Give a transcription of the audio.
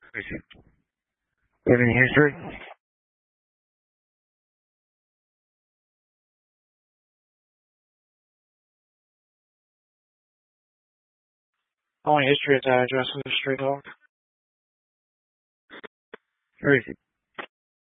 Living history. Only history is that address in the street dog. Where is it?